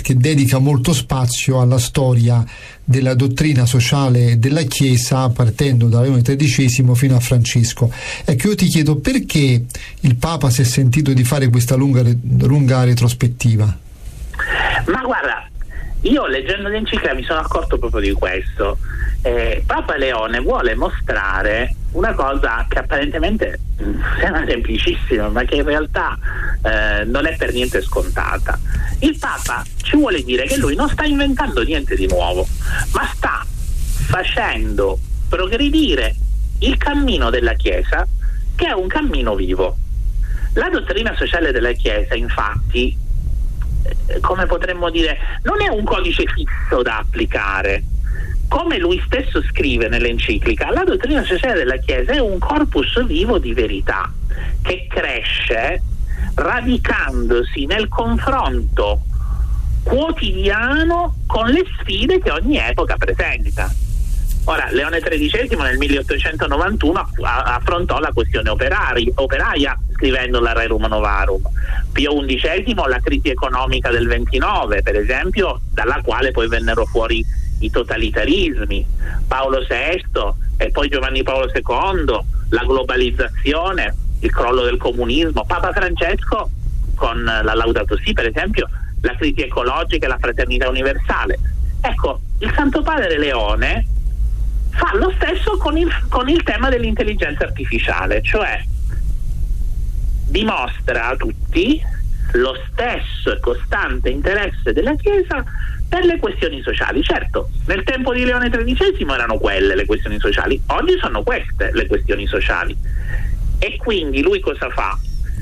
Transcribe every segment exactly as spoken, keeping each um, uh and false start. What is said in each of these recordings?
che dedica molto spazio alla storia della dottrina sociale della Chiesa, partendo da Leone tredicesimo fino a Francesco. Ecco, io ti chiedo perché il Papa si è sentito di fare questa lunga, lunga retrospettiva. Ma guarda, io leggendo l'enciclica mi sono accorto proprio di questo. Eh, Papa Leone vuole mostrare una cosa che apparentemente sembra semplicissima, ma che in realtà eh, non è per niente scontata. Il Papa ci vuole dire che lui non sta inventando niente di nuovo, ma sta facendo progredire il cammino della Chiesa, che è un cammino vivo. La dottrina sociale della Chiesa, infatti, eh, come potremmo dire, non è un codice fisso da applicare. Come lui stesso scrive nell'enciclica, la dottrina sociale della Chiesa è un corpus vivo di verità che cresce radicandosi nel confronto quotidiano con le sfide che ogni epoca presenta. Ora, Leone tredicesimo nel milleottocentonovantuno affrontò la questione operari, operaia scrivendo la Rerum Novarum. Pio undicesimo la crisi economica del ventinove, per esempio, dalla quale poi vennero fuori i totalitarismi. Paolo sesto e poi Giovanni Paolo secondo, la globalizzazione, il crollo del comunismo. Papa Francesco con la Laudato Si, per esempio, la crisi ecologica e la fraternità universale. Ecco, il Santo Padre Leone fa lo stesso con il, con il tema dell'intelligenza artificiale, cioè dimostra a tutti lo stesso e costante interesse della Chiesa per le questioni sociali. Certo, nel tempo di Leone tredicesimo erano quelle le questioni sociali, oggi sono queste le questioni sociali. E quindi lui cosa fa?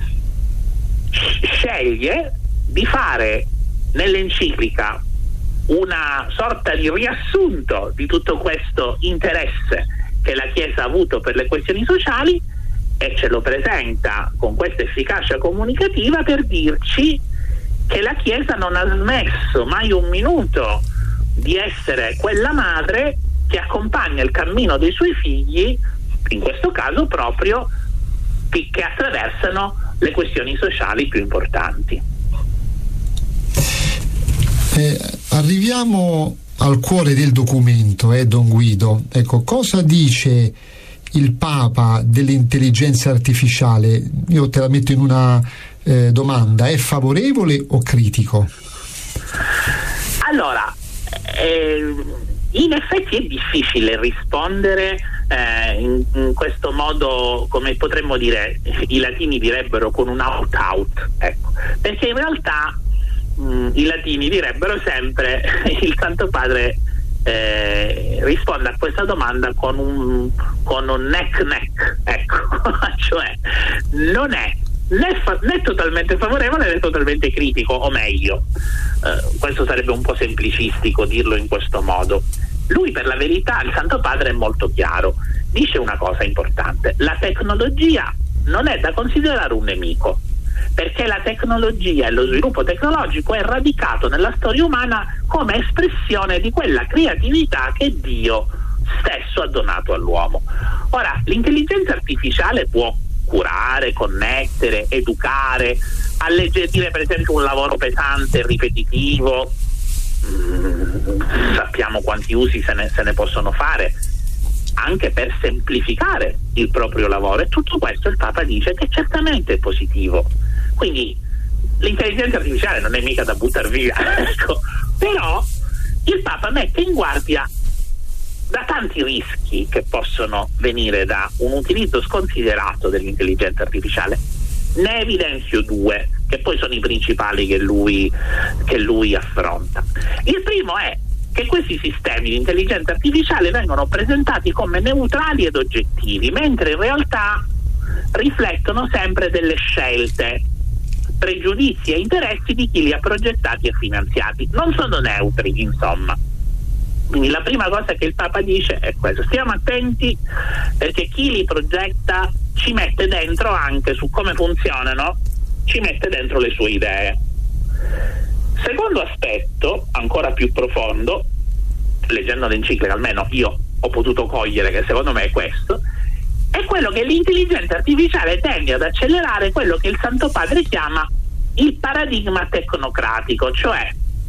Sceglie di fare nell'enciclica una sorta di riassunto di tutto questo interesse che la Chiesa ha avuto per le questioni sociali e ce lo presenta con questa efficacia comunicativa per dirci che la Chiesa non ha smesso mai un minuto di essere quella madre che accompagna il cammino dei suoi figli, in questo caso proprio che attraversano le questioni sociali più importanti. Eh, arriviamo al cuore del documento, eh, Don Guido. Ecco, cosa dice il Papa dell'intelligenza artificiale? Io te la metto in una eh, domanda: è favorevole o critico? Allora, eh, in effetti è difficile rispondere eh, in, in questo modo, come potremmo dire, i latini direbbero con un out-out, ecco, perché in realtà mh, i latini direbbero sempre il Santo Padre Eh, risponde a questa domanda con un con un neck neck, ecco, cioè non è né, fa- né totalmente favorevole né totalmente critico, o meglio, eh, questo sarebbe un po' semplicistico dirlo in questo modo. Lui, per la verità, il Santo Padre è molto chiaro, dice una cosa importante: la tecnologia non è da considerare un nemico, perché la tecnologia e lo sviluppo tecnologico è radicato nella storia umana come espressione di quella creatività che Dio stesso ha donato all'uomo. Ora, l'intelligenza artificiale può curare, connettere, educare, alleggerire per esempio un lavoro pesante e ripetitivo. Mm, sappiamo quanti usi se ne, se ne possono fare, anche per semplificare il proprio lavoro, e tutto questo il Papa dice che certamente è positivo. Quindi l'intelligenza artificiale non è mica da buttare via, ecco. Però il Papa mette in guardia da tanti rischi che possono venire da un utilizzo sconsiderato dell'intelligenza artificiale. Ne evidenzio due, che poi sono i principali che lui, che lui affronta. Il primo è che questi sistemi di intelligenza artificiale vengono presentati come neutrali ed oggettivi, mentre in realtà riflettono sempre delle scelte, pregiudizi e interessi di chi li ha progettati e finanziati. Non sono neutri, insomma. Quindi la prima cosa che il Papa dice è questo: stiamo attenti, perché chi li progetta ci mette dentro, anche su come funzionano, ci mette dentro le sue idee. Secondo aspetto, ancora più profondo, leggendo l'enciclica almeno io ho potuto cogliere che secondo me è questo, è quello che l'intelligenza artificiale tende ad accelerare quello che il Santo Padre chiama il paradigma tecnocratico, cioè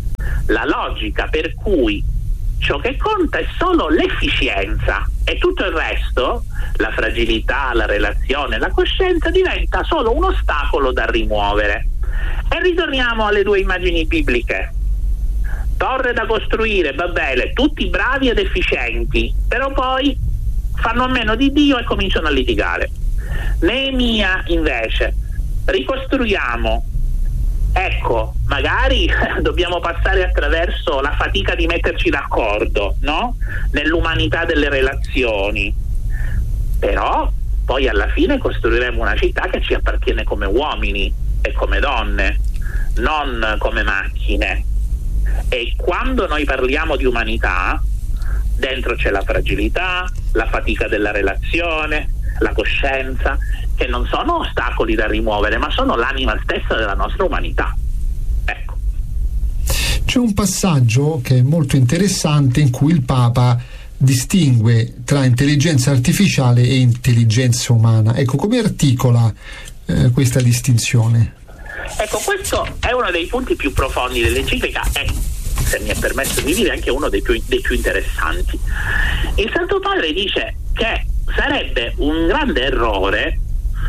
la logica per cui ciò che conta è solo l'efficienza e tutto il resto, la fragilità, la relazione, la coscienza, diventa solo un ostacolo da rimuovere. E ritorniamo alle due immagini bibliche. Torre da costruire, va bene, tutti bravi ed efficienti, però poi fanno a meno di Dio e cominciano a litigare. Neemia invece, ricostruiamo, ecco, magari dobbiamo passare attraverso la fatica di metterci d'accordo, no? Nell'umanità delle relazioni, però poi alla fine costruiremo una città che ci appartiene come uomini e come donne, non come macchine. E quando noi parliamo di umanità, dentro c'è la fragilità, la fatica della relazione, la coscienza, che non sono ostacoli da rimuovere, ma sono l'anima stessa della nostra umanità. Ecco. C'è un passaggio che è molto interessante in cui il Papa distingue tra intelligenza artificiale e intelligenza umana. Ecco, come articola eh, questa distinzione? Ecco, questo è uno dei punti più profondi dell'enciclica e, se mi è permesso di dire, anche uno dei più, dei più interessanti. Il Santo Padre dice che sarebbe un grande errore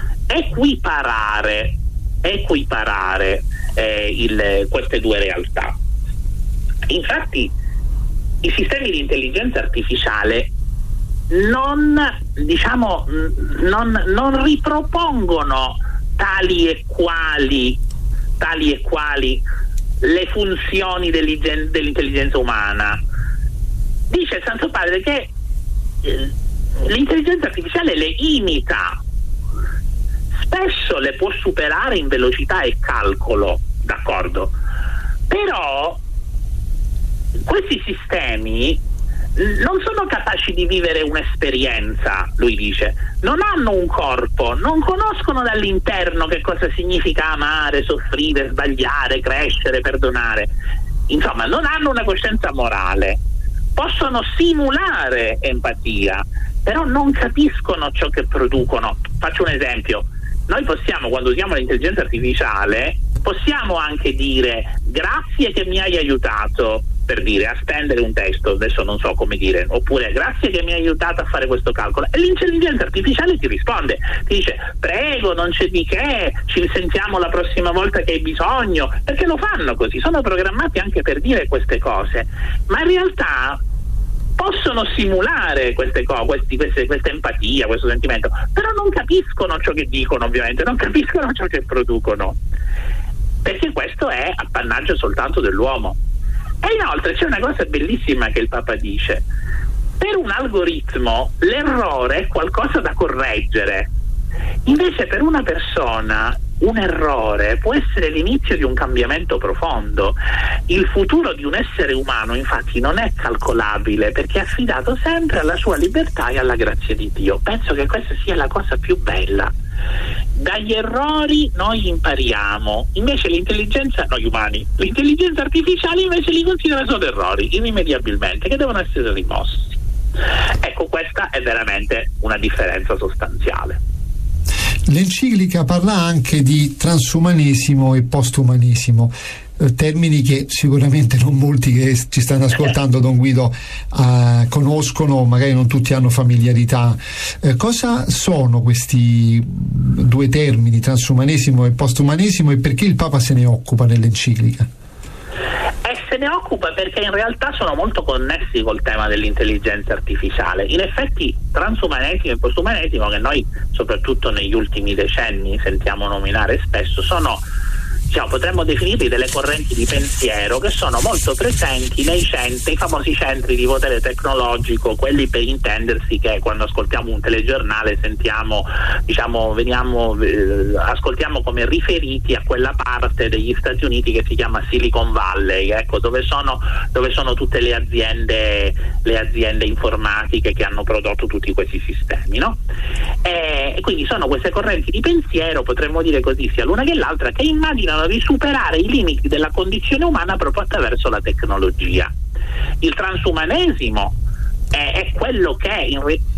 equiparare, equiparare eh, il, queste due realtà. Infatti i sistemi di intelligenza artificiale non, diciamo, non, non ripropongono tali e quali tali e quali le funzioni dell'intelligenza umana. Dice il Santo Padre che eh, l'intelligenza artificiale le imita, spesso le può superare in velocità e calcolo, d'accordo, però questi sistemi non sono capaci di vivere un'esperienza, lui dice, non hanno un corpo, non conoscono dall'interno che cosa significa amare, soffrire, sbagliare, crescere, perdonare, insomma non hanno una coscienza morale, possono simulare empatia, però non capiscono ciò che producono. Faccio un esempio: noi possiamo, quando usiamo l'intelligenza artificiale, possiamo anche dire grazie che mi hai aiutato, per dire, a stendere un testo, adesso non so come dire, oppure grazie che mi hai aiutato a fare questo calcolo, e l'intelligenza artificiale ti risponde, ti dice prego, non c'è di che, ci sentiamo la prossima volta che hai bisogno, perché lo fanno così, sono programmati anche per dire queste cose, ma in realtà possono simulare queste cose, questi, queste, questa empatia, questo sentimento, però non capiscono ciò che dicono, ovviamente, non capiscono ciò che producono, perché questo è appannaggio soltanto dell'uomo. E inoltre c'è una cosa bellissima che il Papa dice: per un algoritmo l'errore è qualcosa da correggere, invece per una persona un errore può essere l'inizio di un cambiamento profondo. Il futuro di un essere umano infatti non è calcolabile, perché è affidato sempre alla sua libertà e alla grazia di Dio. Penso che questa sia la cosa più bella. Dagli errori noi impariamo, invece l'intelligenza, noi umani, l'intelligenza artificiale invece li considera solo errori, irrimediabilmente, che devono essere rimossi. Ecco, questa è veramente una differenza sostanziale. L'enciclica parla anche di transumanesimo e postumanesimo, eh, termini che sicuramente non molti che ci stanno ascoltando, Don Guido, eh, conoscono, magari non tutti hanno familiarità. Eh, cosa sono questi due termini, transumanesimo e postumanesimo, e perché il Papa se ne occupa nell'enciclica? Se ne occupa perché in realtà sono molto connessi col tema dell'intelligenza artificiale. In effetti transumanesimo e postumanesimo, che noi soprattutto negli ultimi decenni sentiamo nominare spesso, sono, diciamo, potremmo definirli delle correnti di pensiero che sono molto presenti nei centri, i famosi centri di potere tecnologico, quelli, per intendersi, che quando ascoltiamo un telegiornale sentiamo, diciamo, veniamo, eh, ascoltiamo come riferiti a quella parte degli Stati Uniti che si chiama Silicon Valley, ecco, dove sono, dove sono tutte le aziende, le aziende informatiche che hanno prodotto tutti questi sistemi, no? E, e quindi sono queste correnti di pensiero, potremmo dire così, sia l'una che l'altra, che immaginano di superare i limiti della condizione umana proprio attraverso la tecnologia. Il transumanesimo è, è quello che in re-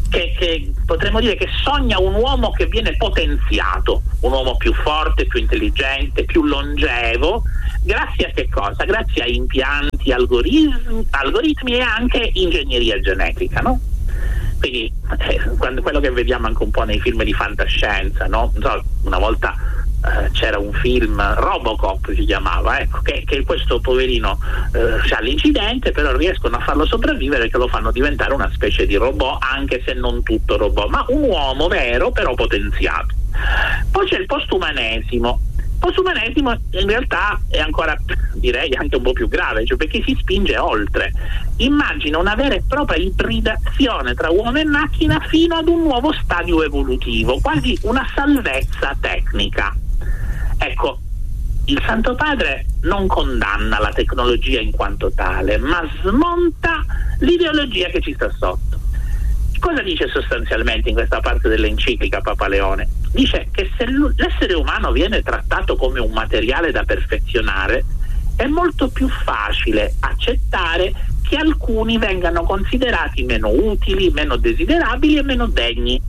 che, che potremmo dire che sogna un uomo che viene potenziato, un uomo più forte, più intelligente, più longevo, grazie a che cosa? Grazie a impianti, algoritmi, algoritmi e anche ingegneria genetica, no? Quindi eh, quando, quello che vediamo anche un po' nei film di fantascienza, no? Non so, una volta eh, c'era un film, Robocop si chiamava, ecco, che, che questo poverino eh, ha l'incidente, però riescono a farlo sopravvivere, che lo fanno diventare una specie di robot, anche se non tutto robot, ma un uomo vero però potenziato. Poi c'è il postumanesimo. Postumanesimo in realtà è ancora, direi, anche un po' più grave, cioè perché si spinge oltre. Immagina una vera e propria ibridazione tra uomo e macchina fino ad un nuovo stadio evolutivo, quasi una salvezza tecnica. Ecco, il Santo Padre non condanna la tecnologia in quanto tale, ma smonta l'ideologia che ci sta sotto. Cosa dice sostanzialmente in questa parte dell'enciclica Papa Leone? Dice che se l'essere umano viene trattato come un materiale da perfezionare, è molto più facile accettare che alcuni vengano considerati meno utili, meno desiderabili e meno degni.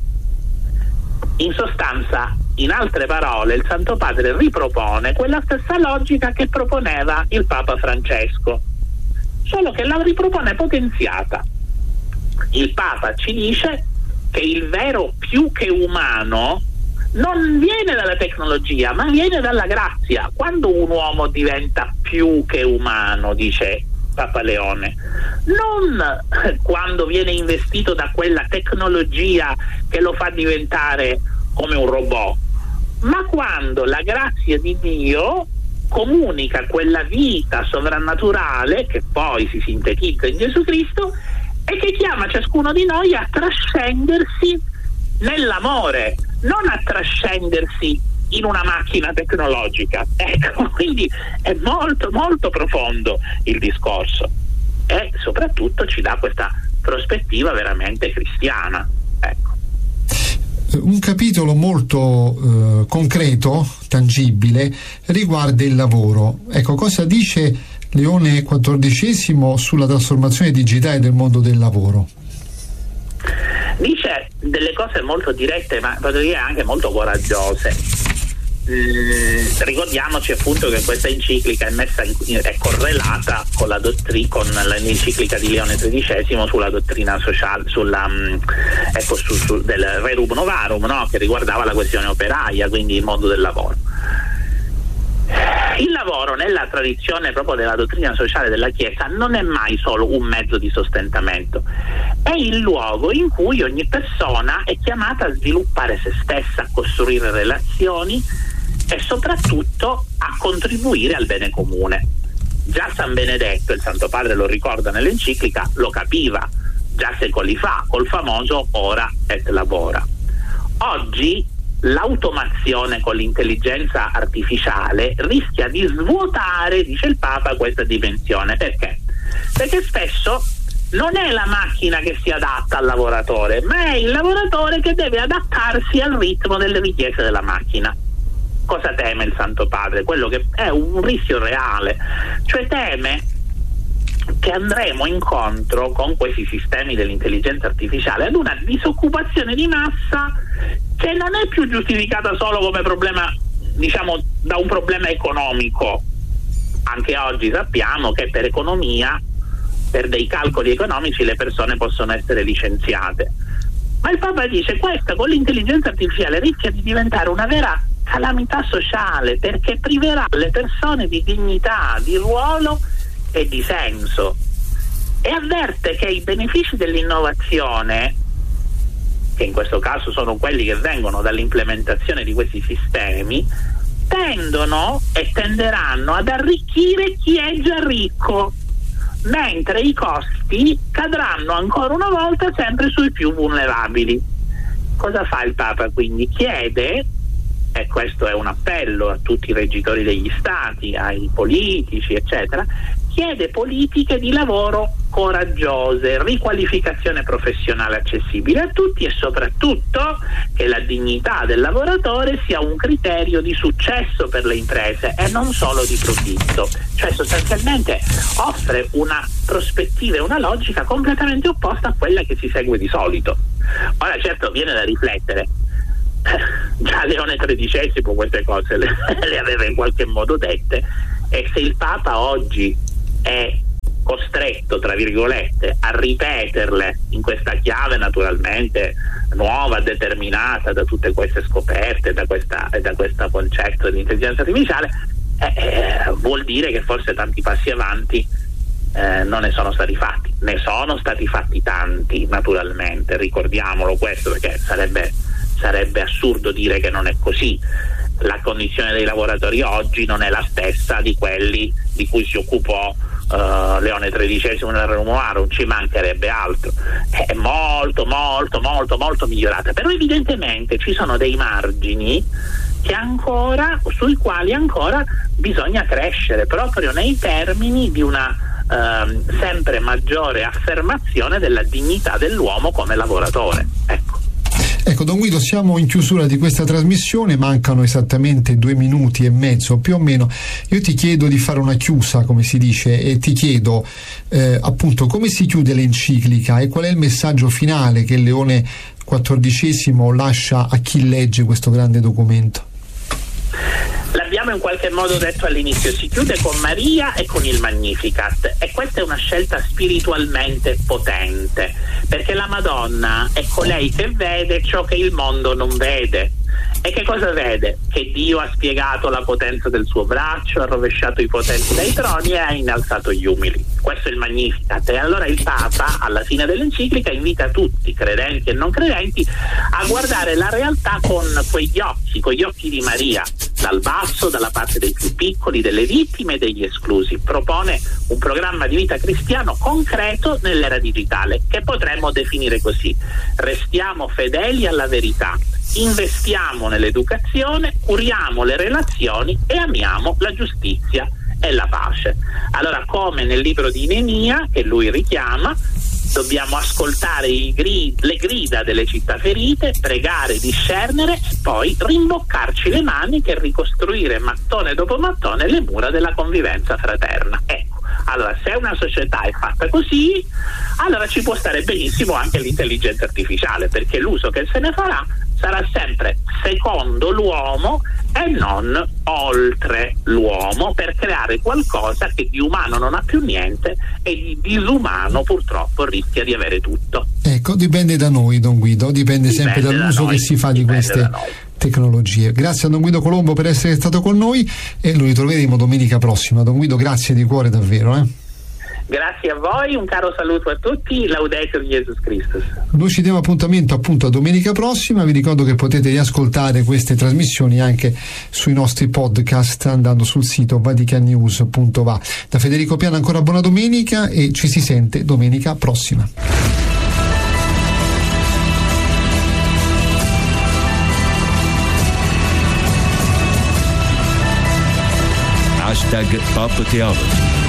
In sostanza, in altre parole, il Santo Padre ripropone quella stessa logica che proponeva il Papa Francesco, solo che la ripropone potenziata. Il Papa ci dice che il vero più che umano non viene dalla tecnologia, ma viene dalla grazia. Quando un uomo diventa più che umano, dice Papa Leone, non quando viene investito da quella tecnologia che lo fa diventare come un robot, ma quando la grazia di Dio comunica quella vita sovrannaturale che poi si sintetizza in Gesù Cristo e che chiama ciascuno di noi a trascendersi nell'amore, non a trascendersi in una macchina tecnologica. Ecco, quindi è molto molto profondo il discorso e soprattutto ci dà questa prospettiva veramente cristiana. Ecco. Un capitolo molto eh, concreto, tangibile, riguarda il lavoro. Ecco, cosa dice Leone quattordicesimo sulla trasformazione digitale del mondo del lavoro? Dice delle cose molto dirette, ma potrei dire anche molto coraggiose. Mm, ricordiamoci appunto che questa enciclica è messa in, è correlata con la dottri, con l'enciclica di Leone tredicesimo sulla dottrina sociale, sulla um, ecco su, su, del Rerum Novarum, no? Che riguardava la questione operaia, quindi il mondo del lavoro. Il lavoro nella tradizione proprio della dottrina sociale della Chiesa non è mai solo un mezzo di sostentamento, è il luogo in cui ogni persona è chiamata a sviluppare se stessa, a costruire relazioni e soprattutto a contribuire al bene comune. Già San Benedetto, il Santo Padre lo ricorda nell'enciclica, lo capiva già secoli fa col famoso ora et labora. Oggi l'automazione con l'intelligenza artificiale rischia di svuotare, dice il Papa, questa dimensione. Perché? Perché spesso non è la macchina che si adatta al lavoratore, ma è il lavoratore che deve adattarsi al ritmo delle richieste della macchina. Cosa teme il Santo Padre? Quello che è un rischio reale, cioè teme che andremo incontro con questi sistemi dell'intelligenza artificiale ad una disoccupazione di massa che non è più giustificata solo come problema, diciamo, da un problema economico. Anche oggi sappiamo che per economia, per dei calcoli economici, le persone possono essere licenziate. Ma il Papa dice questa con l'intelligenza artificiale rischia di diventare una vera calamità sociale, perché priverà le persone di dignità, di ruolo e di senso. E avverte che i benefici dell'innovazione, che in questo caso sono quelli che vengono dall'implementazione di questi sistemi, tendono e tenderanno ad arricchire chi è già ricco, mentre i costi cadranno ancora una volta sempre sui più vulnerabili. Cosa fa il Papa quindi? Chiede, e questo è un appello a tutti i reggitori degli stati, ai politici eccetera, chiede politiche di lavoro coraggiose, riqualificazione professionale accessibile a tutti e soprattutto che la dignità del lavoratore sia un criterio di successo per le imprese e non solo di profitto. Cioè sostanzialmente offre una prospettiva e una logica completamente opposta a quella che si segue di solito. Ora certo viene da riflettere, già Leone tredicesimo queste cose le, le aveva in qualche modo dette, e se il Papa oggi è costretto, tra virgolette, a ripeterle in questa chiave naturalmente nuova, determinata da tutte queste scoperte, da questa da questo concetto di intelligenza artificiale, eh, eh, vuol dire che forse tanti passi avanti eh, non ne sono stati fatti. Ne sono stati fatti tanti, naturalmente, ricordiamolo questo, perché sarebbe sarebbe assurdo dire che non è così. La condizione dei lavoratori oggi non è la stessa di quelli di cui si occupò Uh, Leone tredicesimo nel Rerum Novarum, ci mancherebbe altro. È molto molto molto molto migliorata, però evidentemente ci sono dei margini che ancora, sui quali ancora bisogna crescere, proprio nei termini di una uh, sempre maggiore affermazione della dignità dell'uomo come lavoratore. Ecco. Ecco, Don Guido, siamo in chiusura di questa trasmissione, mancano esattamente due minuti e mezzo più o meno. Io ti chiedo di fare una chiusa, come si dice, e ti chiedo eh, appunto come si chiude l'enciclica e qual è il messaggio finale che Leone quattordicesimo lascia a chi legge questo grande documento. L'abbiamo in qualche modo detto all'inizio, si chiude con Maria e con il Magnificat, e questa è una scelta spiritualmente potente, perché la Madonna è colei che vede ciò che il mondo non vede. E che cosa vede? Che Dio ha spiegato la potenza del suo braccio, ha rovesciato i potenti dai troni e ha innalzato gli umili. Questo è il Magnificat. E allora il Papa, alla fine dell'enciclica, invita tutti, credenti e non credenti, a guardare la realtà con quegli occhi, con gli occhi di Maria, dal basso, dalla parte dei più piccoli, delle vittime e degli esclusi. Propone un programma di vita cristiano concreto nell'era digitale, che potremmo definire così: restiamo fedeli alla verità, investiamo nell'educazione, curiamo le relazioni e amiamo la giustizia e la pace. Allora, come nel libro di Neemia, che lui richiama, dobbiamo ascoltare i grid, le grida delle città ferite, pregare, discernere e poi rimboccarci le maniche e ricostruire mattone dopo mattone le mura della convivenza fraterna. Ecco, allora se una società è fatta così, allora ci può stare benissimo anche l'intelligenza artificiale, perché l'uso che se ne farà sarà sempre secondo l'uomo e non oltre l'uomo, per creare qualcosa che di umano non ha più niente e di disumano purtroppo rischia di avere tutto. Ecco, dipende da noi, Don Guido, dipende, dipende sempre dall'uso da che si fa di queste tecnologie. Grazie a Don Guido Colombo per essere stato con noi e lo ritroveremo domenica prossima. Don Guido, grazie di cuore davvero. Eh? Grazie a voi, un caro saluto a tutti, Laudetur Jesus Christus. Noi ci diamo appuntamento appunto a domenica prossima. Vi ricordo che potete riascoltare queste trasmissioni anche sui nostri podcast andando sul sito vatican news punto va. Da Federico Piana ancora buona domenica e ci si sente domenica prossima. Hashtag Pop Theology.